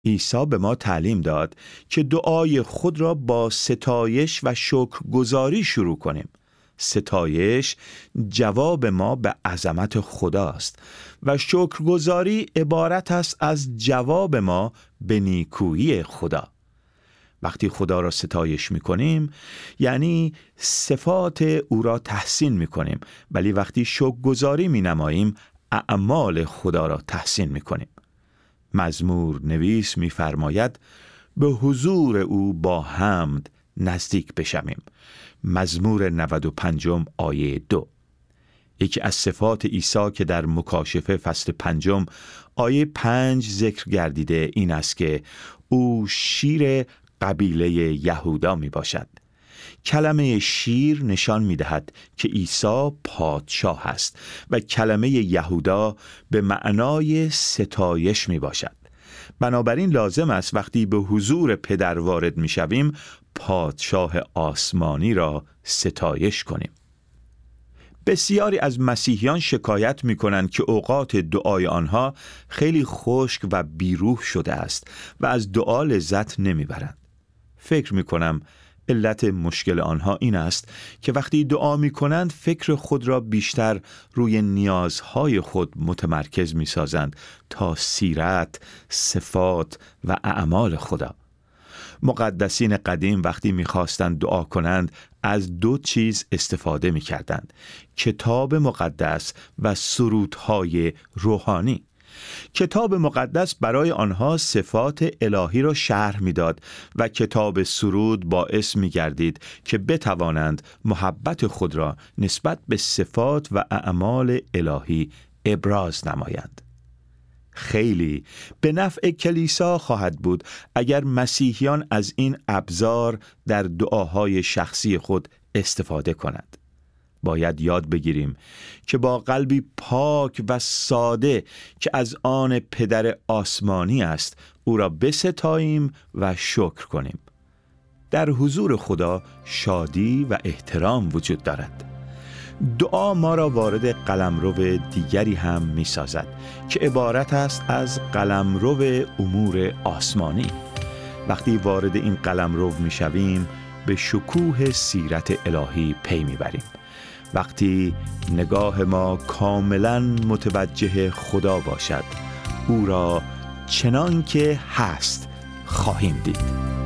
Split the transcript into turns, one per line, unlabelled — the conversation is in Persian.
عیسی به ما تعلیم داد که دعای خود را با ستایش و شکرگزاری شروع کنیم. ستایش جواب ما به عظمت خداست و شکرگزاری عبارت است از جواب ما به نیکویی خدا. وقتی خدا را ستایش می‌کنیم یعنی صفات او را تحسین می‌کنیم، ولی وقتی شکرگزاری می‌نماییم اعمال خدا را تحسین می‌کنیم. مزمور نویس می‌فرماید به حضور او با حمد نزدیک بشویم. مزمور 95 آیه 2. یکی از صفات عیسی که در مکاشفه فصل 5 آیه 5 ذکر گردیده این است که او شیر قبیله یهودا می باشد. کلمه شیر نشان می دهد که عیسی پادشاه است و کلمه یهودا به معنای ستایش می باشد. بنابراین لازم است وقتی به حضور پدر وارد می شویم پادشاه آسمانی را ستایش کنیم. بسیاری از مسیحیان شکایت می کنند که اوقات دعای آنها خیلی خشک و بیروح شده است و از دعا لذت نمی برند. فکر می کنم علت مشکل آنها این است که وقتی دعا می کنند فکر خود را بیشتر روی نیازهای خود متمرکز می سازند تا سیرت، صفات و اعمال خدا. مقدسین قدیم وقتی می‌خواستند دعا کنند از دو چیز استفاده می‌کردند: کتاب مقدس و سرودهای روحانی. کتاب مقدس برای آنها صفات الهی را شرح می‌داد و کتاب سرود باعث می‌گردید که بتوانند محبت خود را نسبت به صفات و اعمال الهی ابراز نمایند. خیلی به نفع کلیسا خواهد بود اگر مسیحیان از این ابزار در دعاهای شخصی خود استفاده کنند. باید یاد بگیریم که با قلبی پاک و ساده که از آن پدر آسمانی است او را بستاییم و شکر کنیم. در حضور خدا شادی و احترام وجود دارد. دعا ما را وارد قلمرو دیگری هم می سازد که عبارت است از قلمرو امور آسمانی. وقتی وارد این قلمرو می شویم به شکوه سیرت الهی پی می بریم. وقتی نگاه ما کاملا متوجه خدا باشد او را چنان که هست خواهیم دید.